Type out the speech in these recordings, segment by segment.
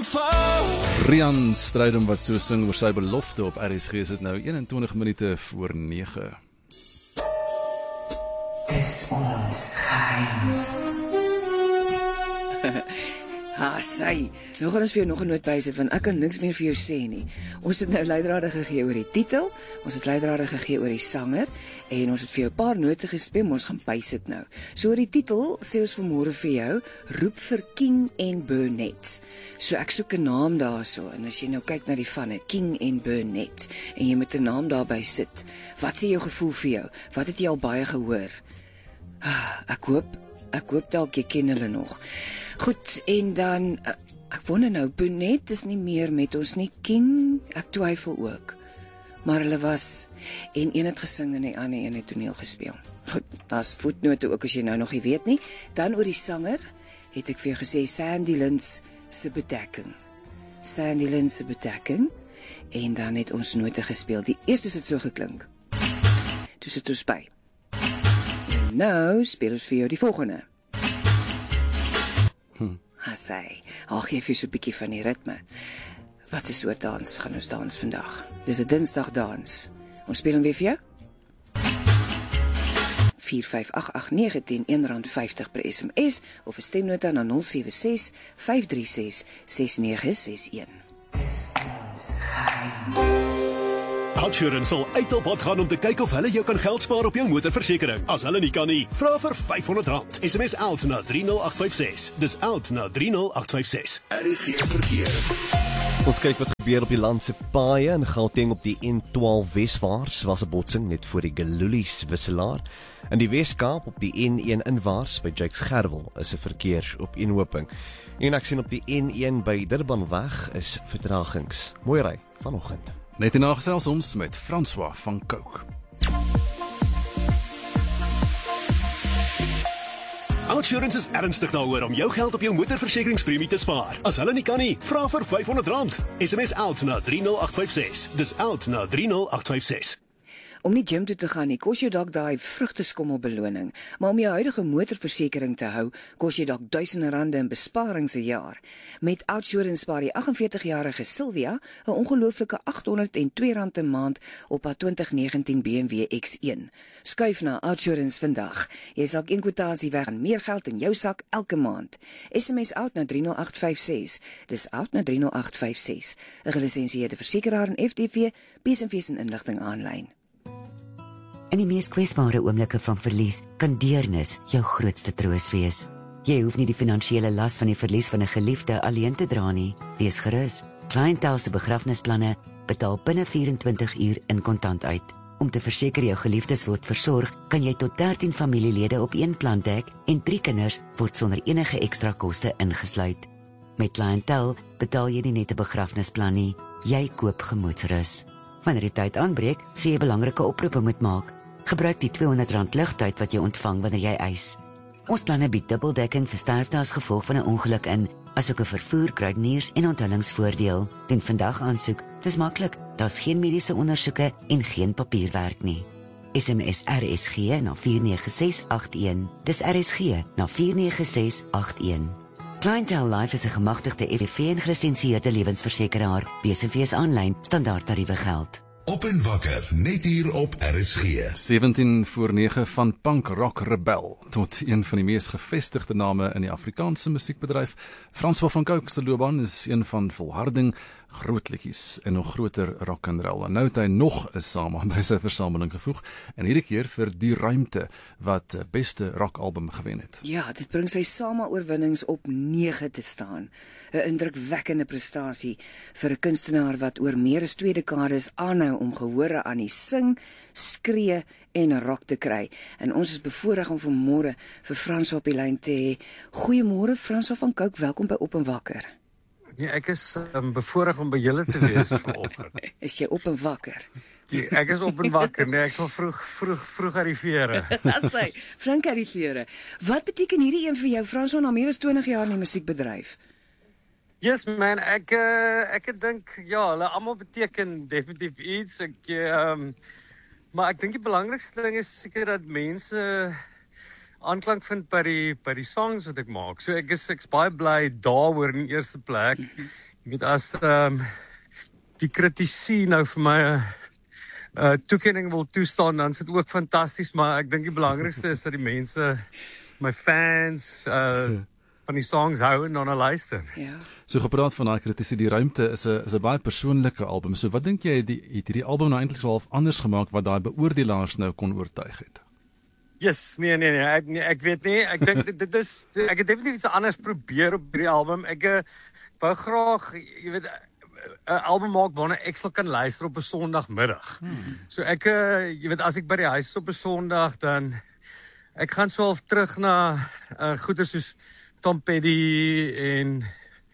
Rian Strydom wat so sing oor sy belofte op RSG is dit nou 21 minute voor 9. Dis ons geheim. Sy, nou gaan ons vir jou nog 'n noot bysit, want ek kan niks meer vir jou sê nie. Ons het nou leidrade gegee oor die titel, ons het leidrade gegee oor die sanger, en ons het vir jou 'n paar note gespeel, maar ons gaan bysit nou. So oor die titel sê ons vanmôre vir jou, roep vir King en Burnett. So ek soek 'n naam daarso, en as jy nou kyk na die vanne, King en Burnett, en jy moet 'n naam daarby sit, wat sê jou gevoel vir jou? Wat het jy al baie gehoor? Ek hoop dalk jy ken hulle nog. Goed, en dan, ek wonder nou, Burnett is nie meer met ons nie, King, ek twyfel ook. Maar hulle was, en een het gesing en die ander een het toneel gespeel. Goed, daar's voetnote ook as jy nou nog nie weet nie. Dan oor die sanger, het ek vir jou gesê, Sandy Lynch se bedekking. Sandy Lynch se bedekking, en dan het ons note gespeel. Die eerste het so geklink. Toe sit ons by. En nou speel ons vir jou die volgende. Sy, geef jy so 'n bietjie van die ritme. Wat 'n soort dans gaan ons dans vandag? Dis 'n Dinsdag dans. Ons speel hom weer vir jou. 4588910 R1.50 per SMS of 'n stemnota na 076 536 6961. Dis ons geheim. Outsurance sal uit op pad gaan om te kyk of hulle jou kan geld spaar op jou motorversekering. As hulle nie kan nie, vra vir R500. SMS out na 30856. Dis out na 30856. Is geen verkeer. Ons kyk wat gebeur op die land se paaie. In Gauteng op die N12 weswaarts was 'n botsing net voor die Galulies wisselaar. In die Weskaap op die N1 inwaarts by Jakes Gerwel is 'n verkeersopeenhoping. En ek sien op die N1 by Durbanweg is vertragings. Mooi ry vanoggend. Net hierna gesels ons met François van Cooke. Outsurance is ernstig daaroor om jou geld op jou motorversekeringspremie te spaar. As hulle nie kan nie, vra vir R500. SMS out na 30856. Dis out na 30856. Om nie gym toe te gaan nie, kos jou dalk daai vrugteskommel beloning, maar om jou huidige motorversekering te hou, kos jy dalk R1000 in besparings 'n jaar. Met Outsurance spaar die 48-jarige Sylvia 'n ongelooflike R802 'n maand op haar 2019 BMW X1. Skuif na Outsurance vandag. Jy sal geen kwotasie weg en meer geld in jou sak elke maand. SMS out na 30856. Dis out na 30856. 'n gelisensieerde versekeraar en FDV, BSNV se inligting aanlyn. In die mees kwesbare oomblikke van verlies kan deernis jou grootste troos wees. Jy hoef nie die finansiële las van die verlies van 'n geliefde alleen te dra nie. Wees gerus. Clientele se begrafnisplanne betaal binne 24 uur in kontant uit. Om te verseker jou geliefdes word versorg, kan jy tot 13 familielede op een plan dek en 3 kinders word sonder enige ekstra koste ingesluit. Met Clientele betaal jy nie net 'n begrafnisplan nie, jy koop gemoedsrus. Wanneer die tyd aanbreek, sê jy belangrike oproepe moet maak. Gebruik die R200 ligtyd wat jy ontvang wanneer jy eis. Ons planne bied dubbeldekking vir sterfte as gevolg van 'n ongeluk in, asook 'n vervoer, kruideniers en onthullingsvoordeel. Doen vandag aansoek. Dis maklik. Daar's geen mediese ondersoeke en geen papierwerk nie. SMS RSG na 49681. Dis RSG na 49681. Clientele Life is 'n gemagtigde EDV en gelisensieerde lewensversekeraar. BSNV is aanlyn, standaard tariewe geld. Op en wakker, net hier op RSG. 17 voor 9 van Punk Rock Rebel tot een van die mees gevestigde name in die Afrikaanse musiekbedryf. François van Cooke se loopbaan is een van volharding, groot liedjies en nog groter rock and roll. En nou het hy nog 'n saam by sy versameling gevoeg en hierdie keer vir Die Ruimte wat beste rockalbum gewen het. Ja, dit bring sy Sama-oorwinnings op 9 te staan. 'n Indrukwekkende prestasie vir 'n kunstenaar wat oor meer as 2 dekades aanhou om gehore aan die sing, skree en rock te kry. En ons is bevoorreg om vanmôre vir François op die lyn te hê. Goeiemôre François van Cooke, welkom by Op en Wakker. Nee, ek is bevoorreg om by julle te wees vanoggend. Is jy op en wakker? Ek is op en wakker, nee, ek sal vroeg arrivere. Dat sê, Frank arrivere. Wat beteken hierdie een vir jou, François, na meer as 20 jaar in die musiekbedryf? Yes man, ek dink, ja, hulle almal beteken definitief iets. Maar ek dink die belangrikste ding is seker dat mense aanklank vind by die songs wat ek maak. So ek's baie bly daaroor in die eerste plek. Jy weet as die kritisie nou vir my toekenning wil toestaan, dan is dit ook fantasties, maar ek dink die belangrikste is dat die mense, my fans, van die songs hou en dan luister. Ja. So gepraat van daai kritisie, die ruimte is 'n baie persoonlike album. So wat dink jy het hierdie album nou eintlik so half anders gemaak wat daai beoordelaars nou kon oortuig het? Yes, nee, ek weet nie. Ek dink ek het definitief iets anders probeer op hierdie album. Ek wou graag, jy weet, 'n album maak waarna ek sal kan luister op 'n Sondagmiddag. So jy weet, as ek by die huis is op 'n Sondag, dan ek gaan so half terug na goeie soos Tom Petty en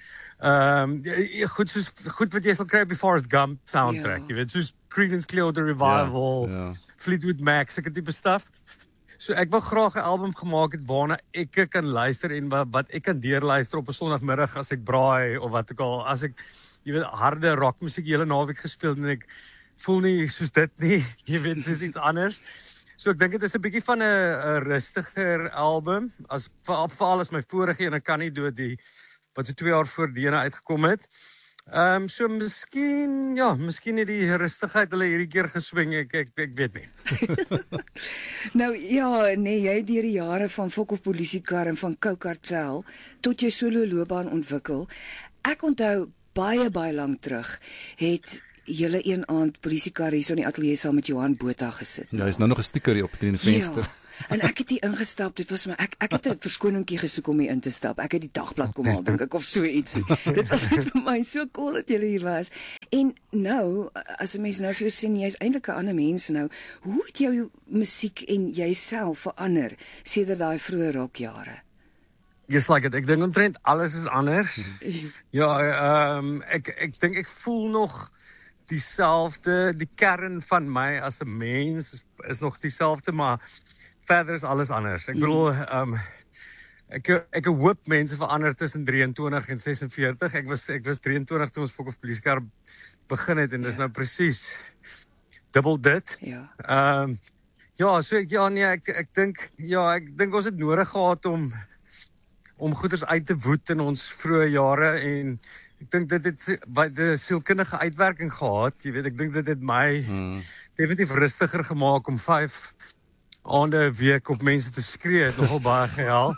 goed wat jy sal kry op die Forrest Gump soundtrack, jy weet, soos Creedence Clearwater Revival, Fleetwood Mac, sulke tipe stuff. So ek wou graag 'n album gemaak het waarna ek kan luister en wat ek kan deurluister op 'n Sondagmiddag as ek braai of wat ook al, as ek, jy weet, harde rockmusiek hele naweek gespeel en ek voel nie soos dit nie, jy weet, soos iets anders. So ek dink dit is 'n bietjie van 'n rustiger album, as veral as my vorige een, ek kan nie dood die wat so 2 jaar voor die ene uitgekom het. So miskien het die rustigheid hulle hierdie keer geswing, ek weet nie. Nou ja, nee, jy het deur die jare van Fok of Polisiekar en van Coke Cartel tot jou solo loopbaan ontwikkel. Ek onthou baie lank terug het julle een aand Polisiekar hier so in die ateljee saam met Johan Botha gesit. Ja, is nou nog 'n sticker hier op die venster. Ja, en ek het hier ingestap, dit was my, ek het 'n verskoningkie gesoek om hier in te stap. Ek het die dagblad kom haal, dink ek, of so ietsie. Dit was net vir my so cool dat julle hier was. En nou, as 'n mens nou vir jou sien, jy's eintlik 'n ander mens nou. Hoe het jou musiek en jouself verander sedert daai vroeë rockjare? Yes, like it. Ek dink omtrent alles is anders. Ja, ek dink ek voel nog dieselfde, die kern van my as 'n mens is nog dieselfde, maar verder is alles anders. Ek bedoel, ek hoop mense verander tussen 23 en 46. Ek was 23 toe ons Fok of Polisiekar begin het en dis nou presies dubbel dit. Ja. Ek dink ons het nodig gehad om goeders uit te woed in ons vroeë jare en ek dink dit het baie sielkundige uitwerking gehad. Jy weet, ek dink dit het my definitief rustiger gemaak om 5 aande 'n week op mense te skree, het nogal baie gehelp.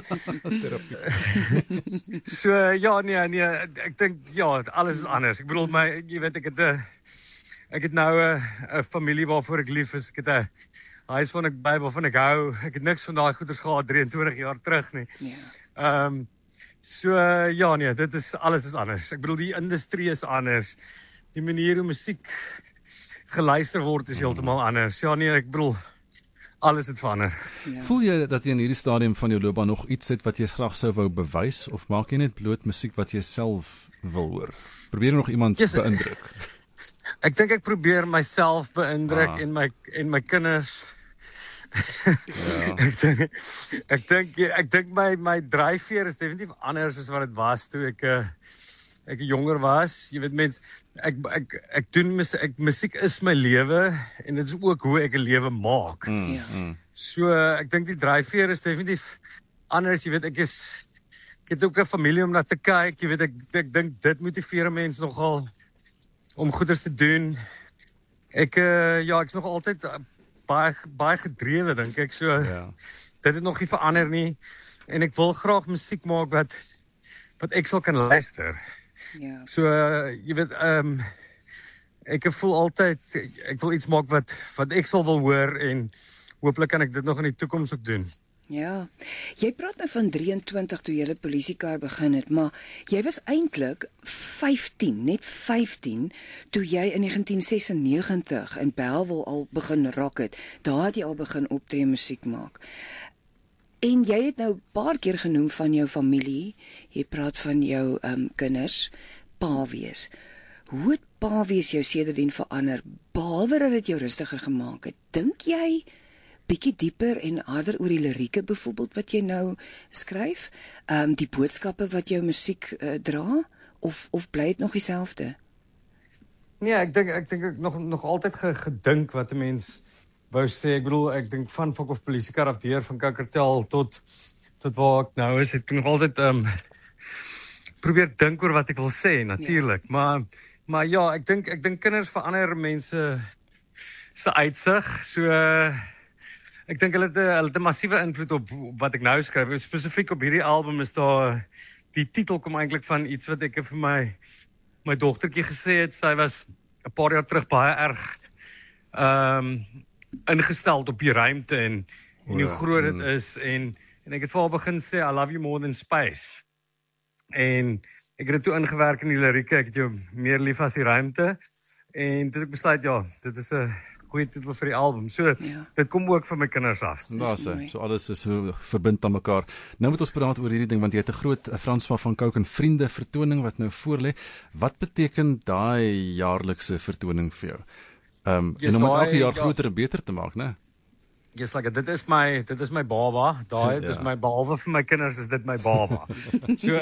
So ek dink alles is anders. Ek bedoel jy weet, ek het nou 'n familie waarvoor ek lief is. Ek het 'n huis waarvan ek hou. Ek het niks van daai goeders gehad 23 jaar terug nie. Ja. Dit is alles is anders. Ek bedoel die industrie is anders. Die manier hoe musiek geluister word is heeltemal anders. Ek bedoel alles het verander. Ja. Voel jy dat jy in hierdie stadium van jou loopbaan nog iets het wat jy graag sou wou bewys of maak jy net bloot musiek wat jy self wil hoor? Probeer jy nog iemand beïndruk? Ek dink ek probeer myself beïndruk en my kinders. Ja. ek dink my dryfveer is definitief anders as wat dit was toe ek jonger was. Jy weet mens, ek doen musiek is my lewe en dit is ook hoe ek 'n lewe maak. So ek dink die dryfveer is definitief anders. Jy weet ek het ook 'n familie om na te kyk. Jy weet ek dink dit motiveer mense nogal om goeders te doen. Ek's nog altyd baie gedrewe, dink ek. So dit het nog nie verander nie en ek wil graag musiek maak wat ek sal kan luister. Ja. So jy weet ek voel altyd ek wil iets maak wat ek sal wil hoor en hooplik kan ek dit nog in die toekoms ook doen. Ja. Jy praat nou van 23 toe jy die Polisiekar begin het, maar jy was eintlik 15, net 15 toe jy in 1996 in Bellville al begin rock het. Daar het jy al begin optree musiek maak. En jy het nou 'n paar keer genoem van jou familie. Jy praat van jou kinders, pa wees. Hoe het pa wees jou sedertdien verander? Behalwe dat dit jou rustiger gemaak het, dink jy bietjie dieper en harder oor die lirieke byvoorbeeld wat jy nou skryf, die boodskappe wat jou musiek dra, of bly dit nog dieselfde? Nee, ek dink nog altyd gedink wat 'n mens wou sê. Ek bedoel, ek dink van fuck of polisiekar af deur van Kakkertel tot waar ek nou is, het ek nog altyd probeer dink oor wat ek wil sê, natuurlik. Ja. Maar ja, ek dink kinders verander mense se uitsig. So ek dink hulle het 'n massiewe invloed op wat ek nou skryf. Spesifiek op hierdie album is daar die titel kom eintlik van iets wat ek vir my dogtertjie gesê het. Sy was 'n paar jaar terug baie erg ingestel op die ruimte en hoe groot dit is en ek het vir haar begin sê I love you more than space. En ek het dit toe ingewerk in die lirieke, ek het jou meer lief as die ruimte. En toe ek besluit dit is 'n goeie titel vir die album. So dit kom ook van my kinders af. So alles is so verbind aan mekaar. Nou moet ons praat oor hierdie ding want jy het 'n groot François van Cooke en vriende vertoning wat nou voorlê. Wat beteken daai jaarlikse vertoning vir jou? En om dit elke jaar groter en beter te maak, né? Yes, like dit is my baba. Daai is my behalwe vir my kinders is dit my baba. So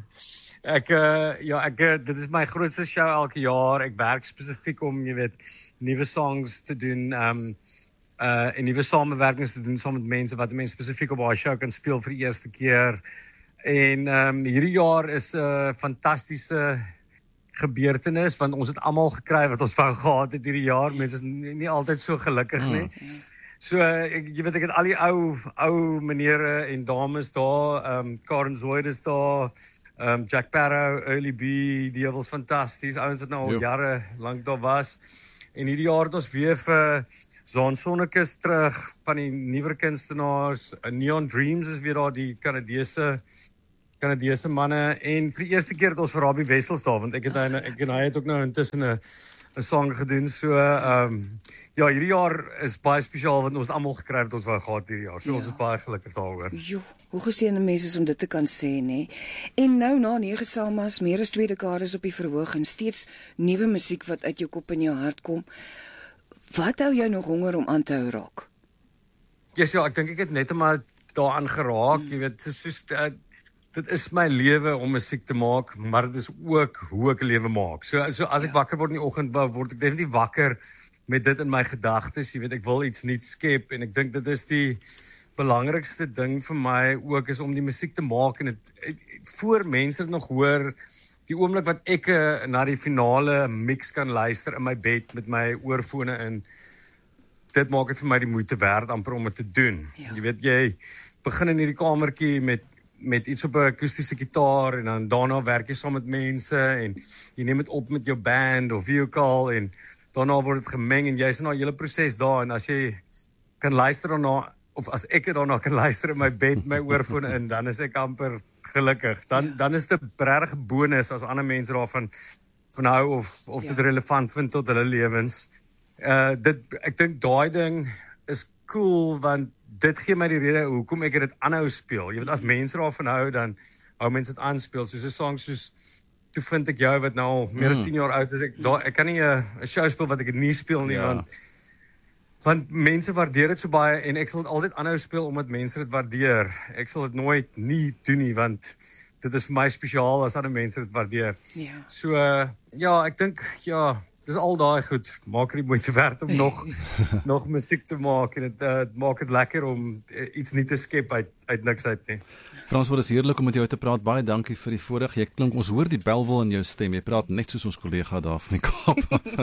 dit is my grootste show elke jaar. Ek werk spesifiek om, jy weet, nuwe songs te doen, en nuwe samewerkings te doen saam met mense wat mense spesifiek op daai show kan speel vir die eerste keer. En hierdie jaar is 'n fantastiese gebeurtenis want ons het almal gekry wat ons wou gehad het hierdie jaar. Mense is nie altyd so gelukkig nie. So jy weet ek het al die ou menere en dames daar, Karen Zoid is daar, Jack Barrow, Early B, die was fantasties, ouens wat nou al jare lank daar was. En hierdie jaar het ons weer vir Zaan Sonnekes terug van die nuwer kunstenaars, Neon Dreams is weer daar, die Kanadese manne, en vir die eerste keer het ons vir Rabie Wessels daar, want ek en hy het ook nou intussen 'n song gedoen, so hierdie jaar is baie spesiaal, want ons het almal gekry wat ons wou gehad hierdie jaar, so ons is baie gelukkig daaroor. Hoe geseënde mense is om dit te kan sê, nê? En nou na 9 Samas, meer as 2 dekades op die verhoog en steeds nuwe musiek wat uit jou kop en jou hart kom. Wat hou jou nog honger om aan te hou raak? Ek dink ek het net maar daaraan geraak, jy weet, soos dit is my lewe om musiek te maak, maar dit is ook hoe ek 'n lewe maak. So as ek wakker word in die oggend, word ek definitief wakker met dit in my gedagtes. Jy weet, ek wil iets nuuts skep en ek dink dit is die belangrikste ding vir my ook is om die musiek te maak en voor mense nog hoor die oomblik wat ek na die finale mix kan luister in my bed met my oorfone in. Dit maak dit vir my die moeite werd amper om dit te doen. Jy weet, jy begin in hierdie kamertjie met iets op 'n akoestiese gitaar en dan daarna werk jy saam met mense en jy neem dit op met jou band of vocal en daarna word dit gemeng en jy's in 'n hele proses daar en as jy kan luister daarna of as ek daarna kan luister in my bed my oorfone in, dan is ek amper gelukkig. Dan is dit 'n regte bonus as ander mense daarvan hou of dit relevant vind tot hulle lewens. Ek dink daai ding is cool want dit gee my die rede hoekom ek dit aanhou speel. Jy weet, as mense daarvan hou, dan hou mense dit aanspeel. Soos 'n song soos Toe vind ek jou wat nou al meer as 10 jaar oud is. Ek kan nie 'n show speel wat ek nie speel nie, want mense waardeer dit so baie en ek sal dit altyd aanhou speel omdat mense dit waardeer. Ek sal dit nooit nie doen nie want dit is vir my spesiaal as ander mense dit waardeer. So ek dink dis al daai goed, maak dit moeite werd om nog musiek te maak en dit maak dit lekker om iets nie te skep uit niks uit nie. Frans, wat is heerlik om met jou te praat. Baie dankie vir die voorreg. Jy klink, ons hoor die belwel in jou stem. Jy praat net soos ons kollega daar van die Kaap.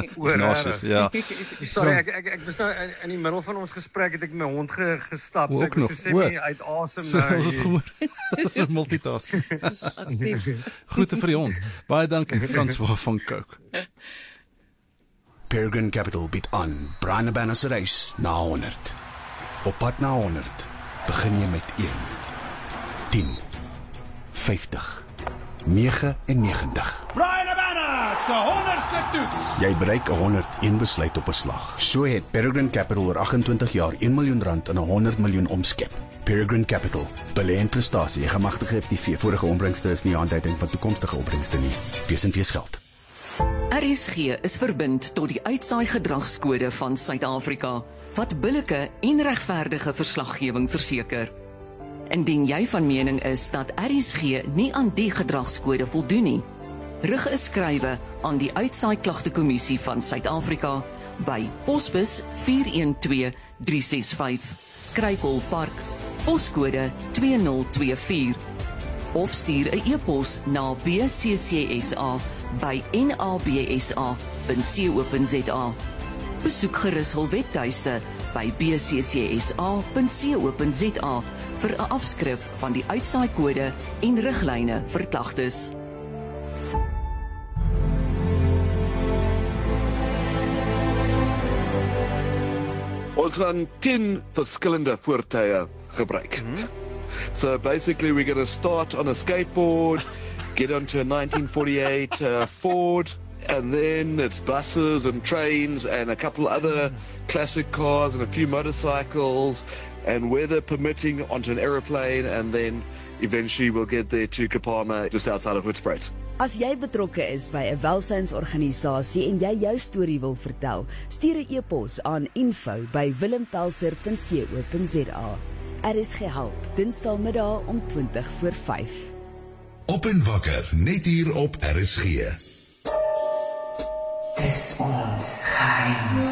Sorry, ek was nou in die middel van ons gesprek het ek my hond gestap. So ek was so sê uit asem. So ons het gehoor. Dis 'n multitask. Groete vir die hond. Baie dankie François van Cooke. Peregrine Capital bied aan Brandebana se reis na 100. Op pad na 100 begin jy met 1, 10, 50, 99. Brandebana se 100ste toets. Jy bereik 100 een besluit op 'n slag. So het Peregrine Capital oor 28 jaar R1 miljoen in 'n 100 miljoen omskep. Peregrine Capital, belê in prestasie, gemagtigde FTV. Vorige opbrengste is nie aanduiding van toekomstige opbrengste nie. Wees en wees geld. RSG is verbind tot die uitsaai gedragskode van Suid-Afrika wat billike en regverdige verslaggewing verseker. Indien jy van mening is dat RSG nie aan die gedragskode voldoen nie, rig 'n skrywe aan die Uitsaai Klagtekommissie van Suid-Afrika by Posbus 412365, Kruikolpark, poskode 2024, of stuur 'n e-pos na bccsa@nabsa.co.za. Besoek gerus hul webtuiste by bccsa.co.za vir 'n afskrif van die uitsaai-kode en riglyne vir klagtes. Ons gaan 10 verskillende voertuie gebruik. So basically we're going to start on a skateboard, get onto a 1948 Ford, and then it's buses and trains and a couple other classic cars and a few motorcycles, and weather permitting, onto an aeroplane, and then eventually we'll get there to Kapama, just outside of Hoedspruit. As jy betrokke is by 'n welsynsorganisasie en jy jou storie wil vertel, stuur 'n e-pos aan info@willempelser.co.za. RSG help, Dinsdagmiddag om 5:20. Op en wakker, net hier op RSG. Dis ons geheim.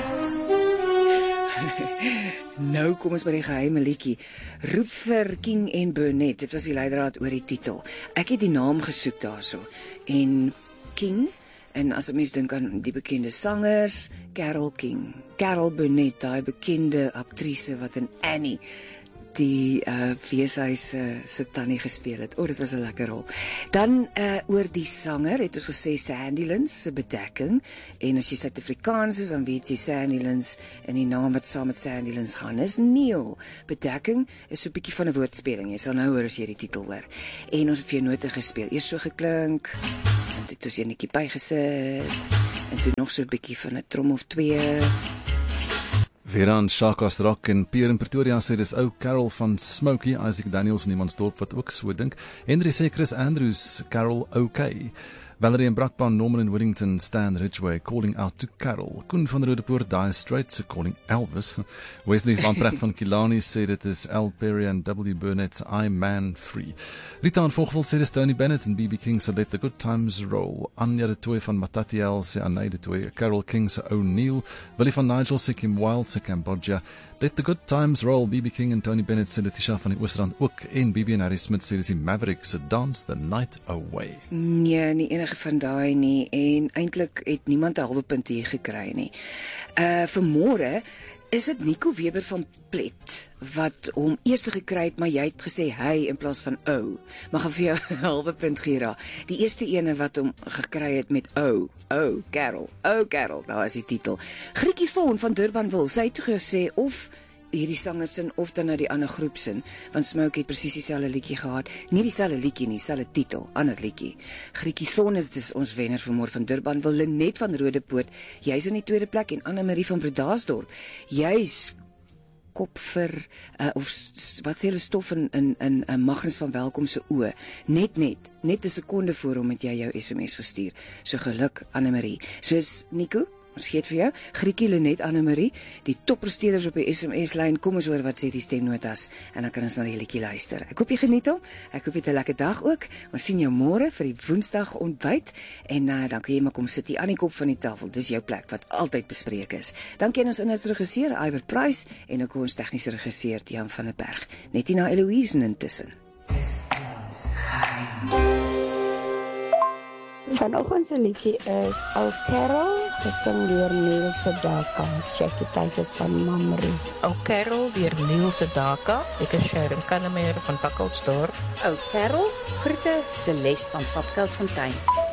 Nou kom ons by die geheime liedjie. Roep vir King en Burnett. Dit was die leidraad oor die titel. Ek het die naam gesoek daarso. En King, en as 'n mens dink aan die bekende sangers, Carole King, Carole Burnett, daai bekende aktrise wat in Annie die weeshuis se tannie gespeel het. Dit was 'n lekker rol. Dan oor die sanger het ons gesê Sandy Lins se bedekking, en as jy Suid-Afrikaans is, dan weet jy Sandy Lins, en die naam wat saam met Sandy Lins gaan is Neil. Bedekking is so 'n bietjie van 'n woordspeling. Jy sal nou hoor as jy die titel hoor. En ons het vir jou note gespeel. Eers so geklink, en toe het ons 'n netjie bygesit, en toe nog so 'n bietjie van 'n trom of twee. Veran Shakas Rock en Pierre in Pretoria sê dis ou Carol van Smokey, Isaac Daniels in Niemandsdorp wat ook so dink. Henry sê Chris Andrews, Carol OK. Valerie in Brakpan, Norman in Wellington, Stan Ridgway calling out to Carol. Koen van Rodepoort, Dire Straits calling Elvis. Wesley van Pratt van Killarney sê dit is Al Perry and W. Burnett's I'm Man Free. Rita van Vogel sê dis Tony Bennett en BB King sê Let the Good Times Roll. Anja de Toy van Matatiel sê Anay de Toy. Carol King sê O'Neill. Willie van Nigel sê Kim Wilde sê Cambodia. Let the Good Times Roll. BB King en Tony Bennett sê Letitia van die Oostrand ook. En BB en Harry Smith sê dis die Mavericks sê Dance the Night Away. Nee, nie enige van daai nie, en eintlik het niemand 'n halwe punt hier gekry nie. Vanmôre is dit Nico Weber van Plet wat hom eerste gekry het, maar jy het gesê hy in plaas van ou. Maar gaan vir jou 'n halwe punt gee daar. Die eerste ene wat hom gekry het met ou, Carol, daar is die titel. Grietjie Son van Durbanville, sy het toe gesê of hierdie sangersin of dan nou die ander groepsin, want Smokey het presies dieselfde liedjie gehad. Nie dieselfde liedjie nie, dieselfde titel, ander liedjie. Grietjie Son is dus ons wenner vanmôre van Durbanville. Lenet van Rodepoort, jy's in die tweede plek, en Anne Marie van Bredasdorp, jy's kop vir of wat sê hulle stof in Magnus van Welkom se oë. Net 'n sekonde voor hom het jy jou SMS gestuur. So geluk Anne Marie. Soos Nico, ons gee dit vir jou. Grietjie, Lenet, Anne Marie, die toppresteerders op die SMS-lyn. Kom ons hoor wat sê die stemnotas, en dan kan ons na die liedjie luister. Ek hoop jy geniet hom. Ek hoop jy het 'n lekker dag ook. Ons sien jou môre vir die Woensdag ontbyt, en dan kan jy maar kom sit hier aan die kop van die tafel. Dis jou plek wat altyd bespreek is. Dankie aan ons inhoudsregisseur Iver Price en ook ons tegniese regisseur Jan van der Berg. Net hier na Eloise intussen. Dis ons geheim. Vanoggend se liedjie is Ou Carol, gesing deur Neil Sedaka. Jackie Titus van Mamre. Ou Carol deur Neil Sedaka. Ek is Sharon Kannemeyer van Pakkeldsdorp. Ou Carol, groete Celeste van Papkeldfontein.